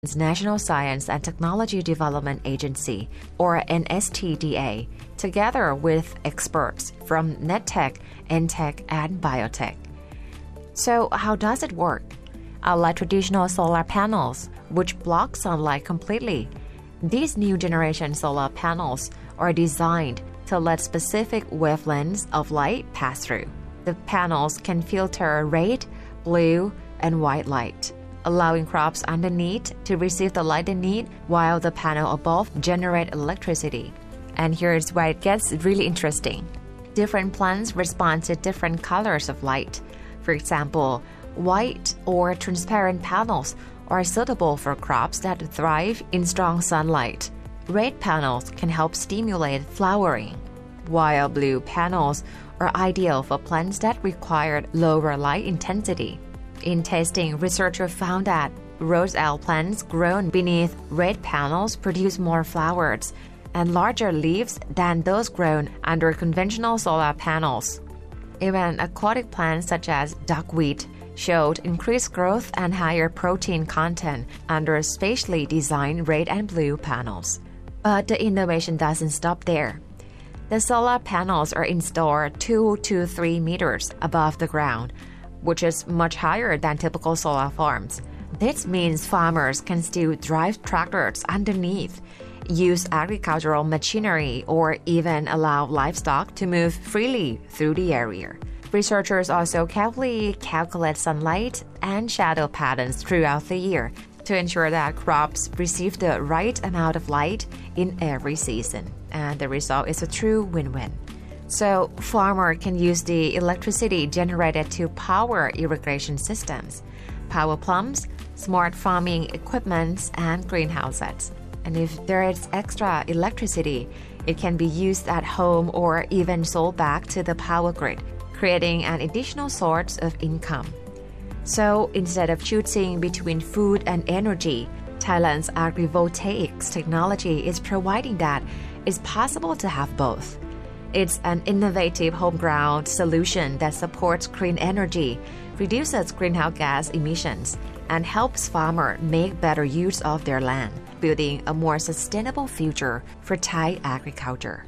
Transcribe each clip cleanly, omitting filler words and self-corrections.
National Science and Technology Development Agency, or NSTDA, together with experts from NetTech, EnTech, and Biotech. So how does it work? Unlike traditional solar panels, which block sunlight completely, these new generation solar panels are designed to let specific wavelengths of light pass through. The panels can filter red, blue, and white light, allowing crops underneath to receive the light they need while the panel above generate electricity. And here's where it gets really interesting. Different plants respond to different colors of light. For example, white or transparent panels are suitable for crops that thrive in strong sunlight. Red panels can help stimulate flowering, while blue panels are ideal for plants that require lower light intensity. In testing, researchers found that roselle plants grown beneath red panels produce more flowers and larger leaves than those grown under conventional solar panels. Even aquatic plants such as duckweed showed increased growth and higher protein content under specially designed red and blue panels. But the innovation doesn't stop there. The solar panels are installed 2 to 3 meters above the ground, which is much higher than typical solar farms. This means farmers can still drive tractors underneath, use agricultural machinery, or even allow livestock to move freely through the area. Researchers also carefully calculate sunlight and shadow patterns throughout the year to ensure that crops receive the right amount of light in every season. And the result is a true win-win. So, farmers can use the electricity generated to power irrigation systems, power plants, smart farming equipment, and greenhouses. And if there is extra electricity, it can be used at home or even sold back to the power grid, creating an additional source of income. So, instead of choosing between food and energy, Thailand's agrivoltaics technology is providing that it's possible to have both. It's an innovative homegrown solution that supports clean energy, reduces greenhouse gas emissions, and helps farmers make better use of their land, building a more sustainable future for Thai agriculture.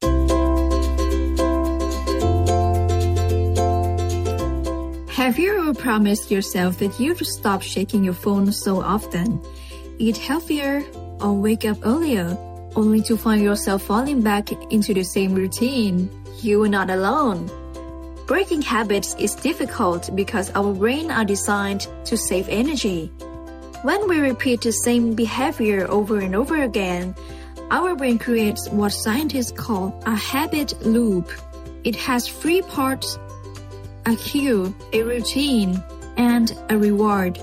Have you ever promised yourself that you'd stop checking your phone so often, eat healthier, or wake up earlier, only to find yourself falling back into the same routine? You are not alone. Breaking habits is difficult because our brains are designed to save energy. When we repeat the same behavior over and over again, our brain creates what scientists call a habit loop. It has 3 parts: a cue, a routine, and a reward.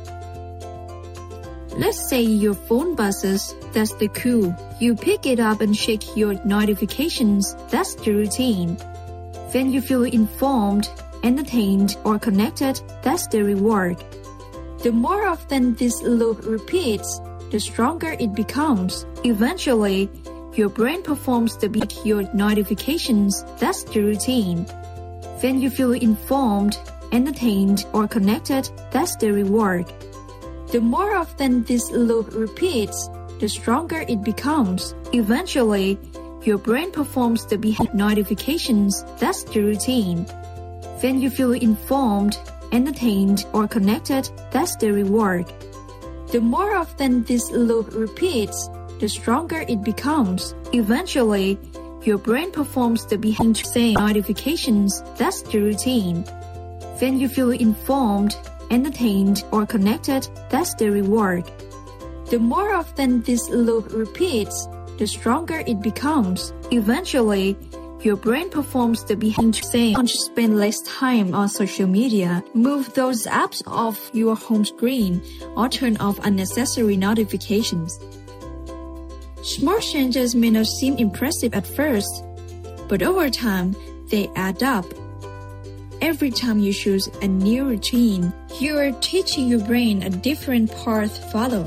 Let's say your phone buzzes, that's the cue. You pick it up and check your notifications, that's the routine. Then you feel informed, entertained, or connected, that's the reward. The more often this loop repeats, the stronger it becomes. Eventually, your brain performs the beat your notifications, that's the routine. Then you feel informed, entertained, or connected, that's the reward. The more often this loop repeats, the stronger it becomes. Eventually, your brain performs the behavior notifications, that's the routine. Then you feel informed, entertained, or connected, that's the reward. The more often this loop repeats, the stronger it becomes. Eventually, your brain performs the behavior saying notifications, that's the routine. Then you feel informed, entertained, or connected, that's the reward. The more often this loop repeats, the stronger it becomes. Eventually, your brain performs the behavior saying spend less time on social media, move those apps off your home screen, or turn off unnecessary notifications. Small changes may not seem impressive at first, but over time, they add up. Every time you choose a new routine, you are teaching your brain a different path to follow.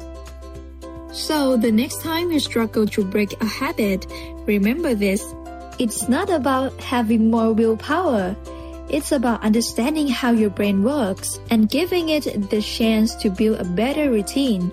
So the next time you struggle to break a habit, remember this. It's not about having more willpower. It's about understanding how your brain works and giving it the chance to build a better routine.